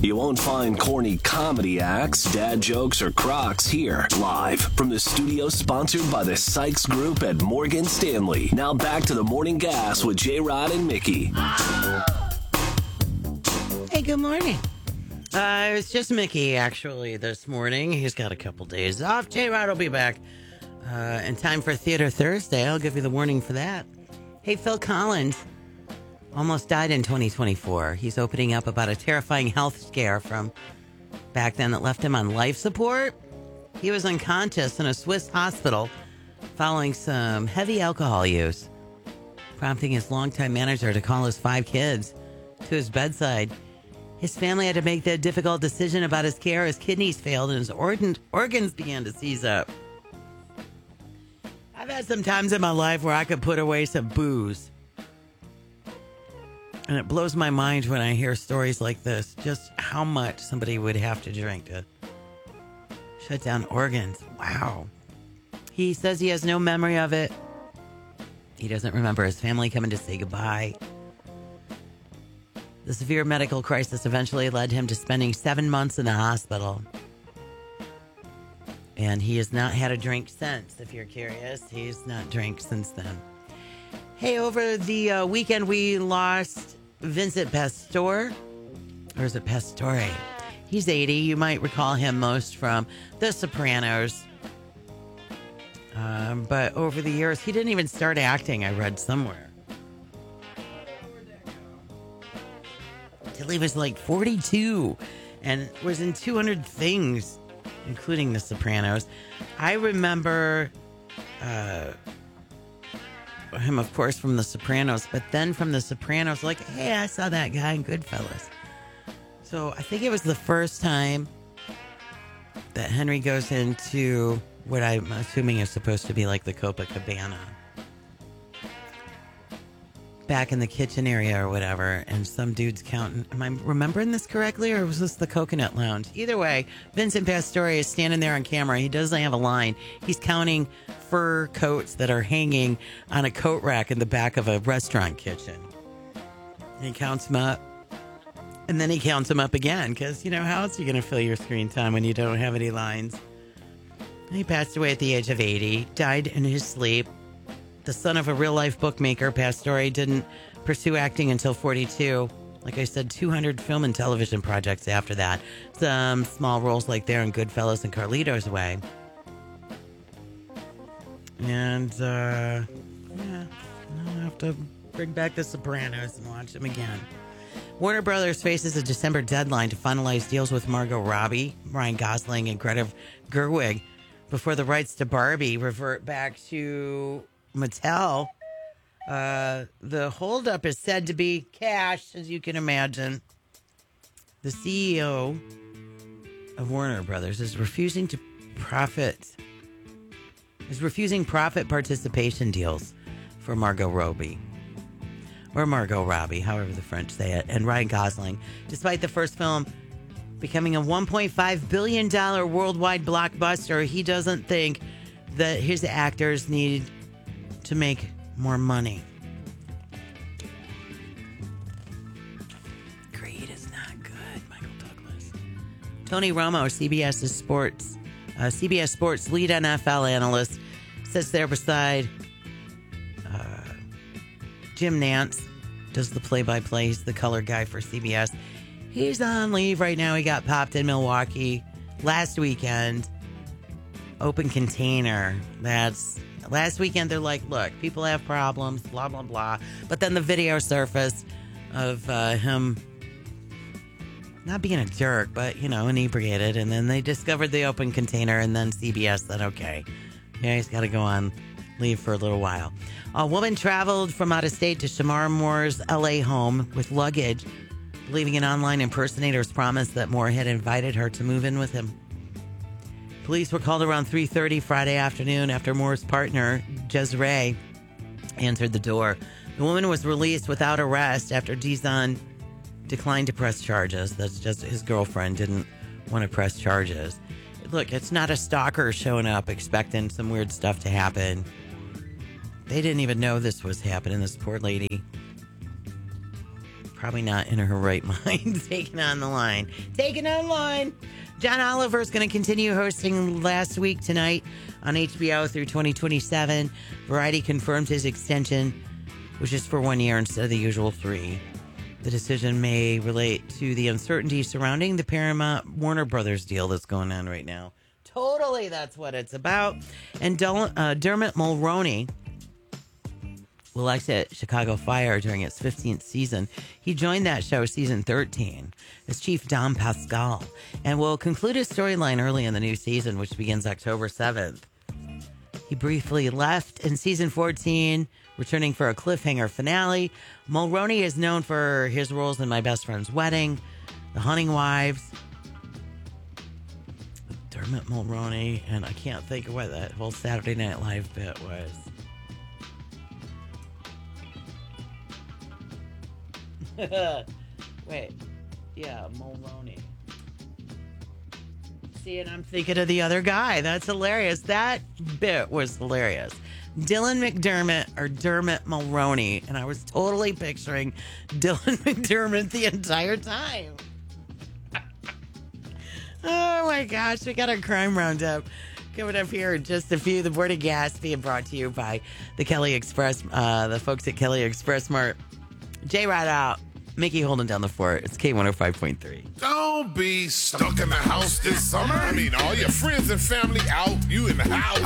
You won't find corny comedy acts, dad jokes, or crocs here. Live from the studio sponsored by the Sykes Group at Morgan Stanley. Now back to the Morning Gas with J-Rod and Mickey. Hey, good morning. It's just Mickey, actually, this morning. He's got a couple days off. J-Rod will be back in time for Theater Thursday. I'll give you the warning for that. Hey, Phil Collins almost died in 2024. He's opening up about a terrifying health scare from back then that left him on life support. He was unconscious in a Swiss hospital following some heavy alcohol use, prompting his longtime manager to call his 5 kids to his bedside. His family had to make the difficult decision about his care. His kidneys failed and his organs began to seize up. I've had some times in my life where I could put away some booze. And it blows my mind when I hear stories like this, just how much somebody would have to drink to shut down organs. Wow. He says he has no memory of it. He doesn't remember his family coming to say goodbye. The severe medical crisis eventually led him to spending 7 months in the hospital. And he has not had a drink since, if you're curious. He's not drank since then. Hey, over the weekend, we lost Vincent Pastore. Or is it Pastore? He's 80. You might recall him most from The Sopranos. But over the years, he didn't even start acting, I read somewhere. Till he was like 42 and was in 200 things, including The Sopranos. I remember him, of course, from The Sopranos, but then from The Sopranos, like, hey, I saw that guy in Goodfellas. So I think it was the first time that Henry goes into what I'm assuming is supposed to be like the Copacabana, back in the kitchen area or whatever, and some dude's counting. Am I remembering this correctly, or was this the Coconut Lounge? Either way, Vincent Pastore is standing there on camera. He doesn't have a line. He's counting fur coats that are hanging on a coat rack in the back of a restaurant kitchen. And he counts them up, and then he counts them up again, because, you know, how else are you going to fill your screen time when you don't have any lines? And he passed away at the age of 80, died in his sleep. The son of a real-life bookmaker, Pastore didn't pursue acting until 42. Like I said, 200 film and television projects after that. Some small roles like there in Goodfellas and Carlito's Way. And, yeah, I'll have to bring back The Sopranos and watch them again. Warner Brothers faces a December deadline to finalize deals with Margot Robbie, Ryan Gosling, and Greta Gerwig before the rights to Barbie revert back to Mattel. The holdup is said to be cash, as you can imagine. The CEO of Warner Brothers is refusing profit participation deals for Margot Robbie, however the French say it, and Ryan Gosling, despite the first film becoming a $1.5 billion worldwide blockbuster. He doesn't think that his actors need to make more money. Greed is not good, Michael Douglas. Tony Romo, CBS Sports lead NFL analyst, sits there beside Jim Nantz, does the play-by-play. He's the color guy for CBS. He's on leave right now. He got popped in Milwaukee last weekend. Open container. Last weekend, they're like, look, people have problems, blah, blah, blah. But then the video surfaced of him not being a jerk, but, you know, inebriated. And then they discovered the open container, and then CBS said, okay, yeah, he's got to go on leave for a little while. A woman traveled from out of state to Shamar Moore's L.A. home with luggage, believing an online impersonator's promise that Moore had invited her to move in with him. Police were called around 3:30 Friday afternoon after Moore's partner, Jezreel, answered the door. The woman was released without arrest after Dizon declined to press charges. That's just his girlfriend didn't want to press charges. Look, it's not a stalker showing up expecting some weird stuff to happen. They didn't even know this was happening, this poor lady. probably not in her right mind taking on the line. Taking on line. John Oliver is going to continue hosting Last Week Tonight on HBO through 2027. Variety confirmed his extension, which is for 1 year instead of the usual 3. The decision may relate to the uncertainty surrounding the Paramount Warner Brothers deal that's going on right now. Totally, that's what it's about. And Dermot Mulroney will exit Chicago Fire during its 15th season. He joined that show season 13 as Chief Dom Pascal and will conclude his storyline early in the new season, which begins October 7th. He briefly left in season 14, returning for a cliffhanger finale. Mulroney is known for his roles in My Best Friend's Wedding, The Hunting Wives, Dermot Mulroney, and I can't think of what that whole Saturday Night Live bit was. Wait. Yeah, Mulroney. See, and I'm thinking of the other guy. That's hilarious. That bit was hilarious. Dylan McDermott or Dermot Mulroney. And I was totally picturing Dylan McDermott the entire time. Oh my gosh, we got our crime roundup coming up here in just a few. The Morning Gas being brought to you by the Kelly Express, the folks at Kelly Express Mart. J-Rod out. Mickey holding down the fort. It's K105.3. Don't be stuck in the house this summer. I mean, all your friends and family out, you in the house.